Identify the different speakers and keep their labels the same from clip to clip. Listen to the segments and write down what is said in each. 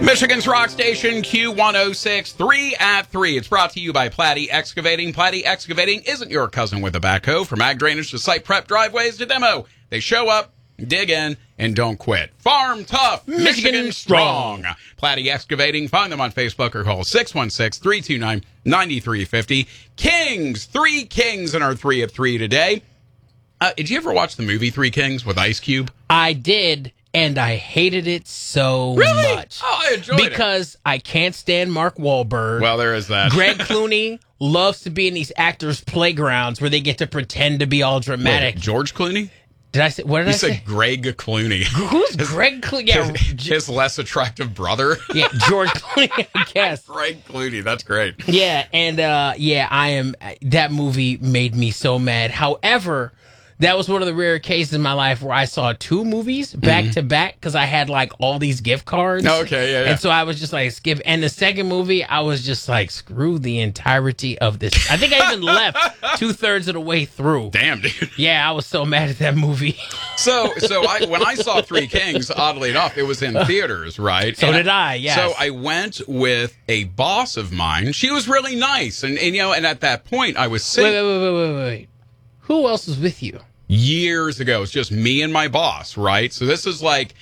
Speaker 1: Michigan's rock station, Q106, 3 at 3. It's brought to you by Platte Excavating. Platte Excavating isn't your cousin with a backhoe. From ag drainage to site prep, driveways to demo. They show up, dig in, and don't quit. Farm tough, Michigan strong. Platte Excavating. Find them on Facebook or call 616-329-9350. Kings, 3 Kings in our 3 at 3 today. Did you ever watch the movie 3 Kings with Ice Cube?
Speaker 2: I did. And I hated it so much.
Speaker 1: Oh, I enjoyed it.
Speaker 2: Because I can't stand Mark Wahlberg.
Speaker 1: Well, there is that.
Speaker 2: Greg Clooney loves to be in these actors' playgrounds where they get to pretend to be all dramatic.
Speaker 1: Wait, George Clooney?
Speaker 2: Did I say? What did I say?
Speaker 1: You said Greg Clooney.
Speaker 2: Who's Greg Clooney? Yeah,
Speaker 1: his less attractive brother.
Speaker 2: Yeah, George Clooney, I guess.
Speaker 1: Greg Clooney, that's great.
Speaker 2: Yeah, and that movie made me so mad. However, that was one of the rare cases in my life where I saw 2 movies back to back because I had like all these gift cards.
Speaker 1: Okay, yeah.
Speaker 2: And so I was just like, skip. And the second movie, I was just like, screw the entirety of this. I think I even left 2/3 of the way through.
Speaker 1: Damn, dude.
Speaker 2: Yeah, I was so mad at that movie.
Speaker 1: So when I saw 3 Kings, oddly enough, it was in theaters, right?
Speaker 2: So did I, yes.
Speaker 1: So I went with a boss of mine. She was really nice. And at that point, I was sick.
Speaker 2: Wait. Who else was with you?
Speaker 1: Years ago. It's just me and my boss, right? So this is like,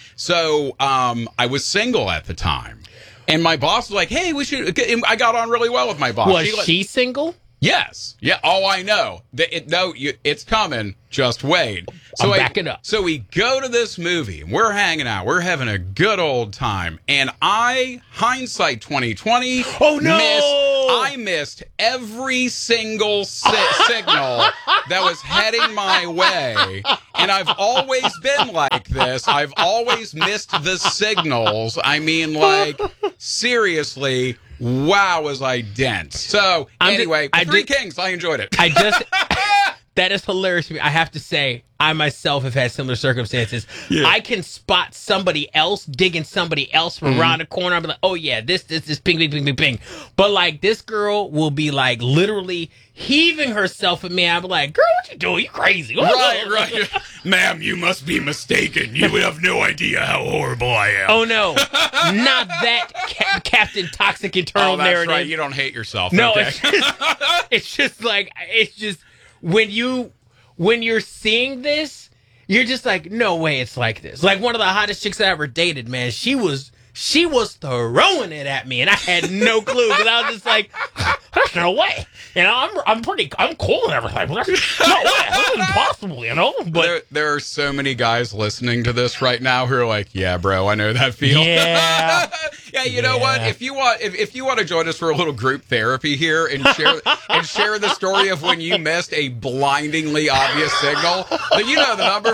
Speaker 1: I was single at the time. And my boss was like, hey, I got on really well with my boss.
Speaker 2: Was she single?
Speaker 1: Yes. Yeah. Oh, I know. It's coming. Just wait. So
Speaker 2: I'm backing up.
Speaker 1: So we go to this movie. We're hanging out. We're having a good old time. And hindsight 2020.
Speaker 2: Oh, no!
Speaker 1: I missed every single signal that was heading my way. And I've always been like this. I've always missed the signals. I mean, like, seriously. Wow, was I dense. So, anyway, 3 Kings, I enjoyed it.
Speaker 2: That is hilarious to me. I have to say, I myself have had similar circumstances. Yeah. I can spot somebody else digging somebody else from around the corner. I'll be like, oh, yeah, this ping, ping, ping, ping, ping. But, like, this girl will be, like, literally heaving herself at me. I'll be like, girl, what you doing? You crazy.
Speaker 1: Right. Ma'am, you must be mistaken. You have no idea how horrible I am.
Speaker 2: Oh, no. Not that Captain Toxic Internal narrative.
Speaker 1: Right. You don't hate yourself.
Speaker 2: No,
Speaker 1: okay?
Speaker 2: it's just when you're seeing this, you're just like, no way it's like this. Like one of the hottest chicks I ever dated, man, she was throwing it at me, and I had no clue because I was just like, there's no way. You know, I'm cool and everything. But there's no way. This is impossible, you know? But
Speaker 1: there are so many guys listening to this right now who are like, yeah, bro, I know that feel.
Speaker 2: Yeah.
Speaker 1: Yeah, you know what? If you want to join us for a little group therapy here and share the story of when you missed a blindingly obvious signal, then you know the number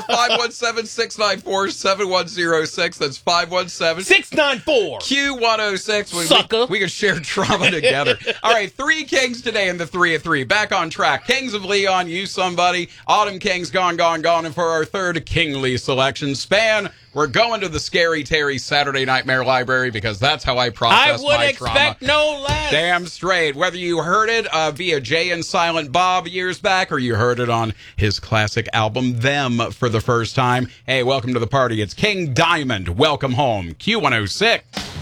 Speaker 1: 517-694-7106. That's
Speaker 2: 517-694
Speaker 1: Q106.
Speaker 2: Sucker.
Speaker 1: We can share trauma together. All right, 3 Kings today in the 3 at 3. Back on track. Kings of Leon, You Somebody. Autumn Kings, Gone. And for our third kingly selection span, we're going to the Scary Terry Saturday Nightmare Library because that's how I process my trauma.
Speaker 2: I would expect no less.
Speaker 1: Damn straight. Whether you heard it via Jay and Silent Bob years back or you heard it on his classic album, Them, for the first time, hey, welcome to the party. It's King Diamond. Welcome home. Q106.